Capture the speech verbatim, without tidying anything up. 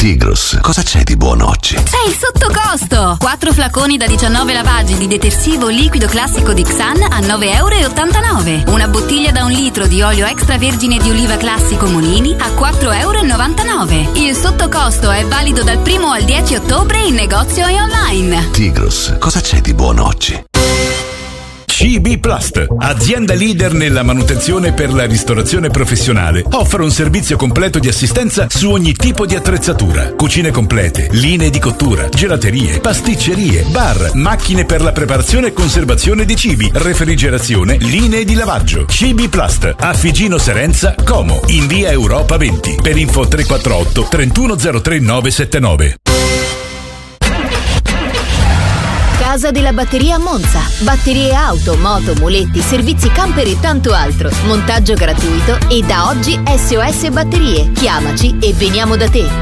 Tigros, cosa c'è di buono oggi? C'è il sottocosto! quattro flaconi da diciannove lavaggi di detersivo liquido classico di Xan a nove e ottantanove euro. Una bottiglia da un litro di olio extravergine di oliva classico Molini a quattro e novantanove euro. Il sottocosto è valido dal primo al dieci ottobre in negozio e online. Tigros, cosa c'è di buono oggi? C B Plast, azienda leader nella manutenzione per la ristorazione professionale, offre un servizio completo di assistenza su ogni tipo di attrezzatura, cucine complete, linee di cottura, gelaterie, pasticcerie, bar, macchine per la preparazione e conservazione dei cibi, refrigerazione, linee di lavaggio. C B Plast, a Figino Serenza, Como, in via Europa venti. Per info tre quattro otto trentuno zero tre nove sette nove. Casa della Batteria a Monza. Batterie auto, moto, muletti, servizi camper e tanto altro. Montaggio gratuito e da oggi S O S Batterie. Chiamaci e veniamo da te.